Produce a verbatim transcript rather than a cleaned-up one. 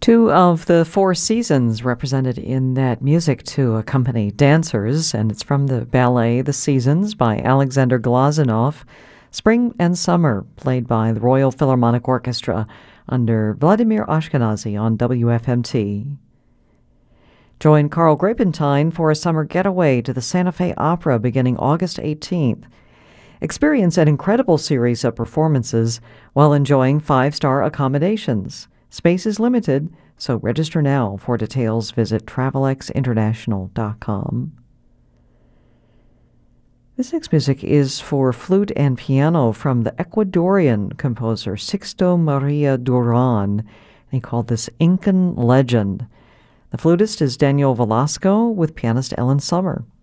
Two of the four seasons represented in that music to accompany dancers, and it's from the ballet The Seasons by Alexander Glazunov, Spring and Summer, played by the Royal Philharmonic Orchestra under Vladimir Ashkenazy on W F M T. Join Carl Grapentine for a summer getaway to the Santa Fe Opera beginning August eighteenth. Experience an incredible series of performances while enjoying five-star accommodations. Space is limited, so register now. For details, visit travelex international dot com. This next music is for flute and piano from the Ecuadorian composer Sixto Maria Duran, and he called this Incan Legend. The flutist is Daniel Velasco with pianist Ellen Summer.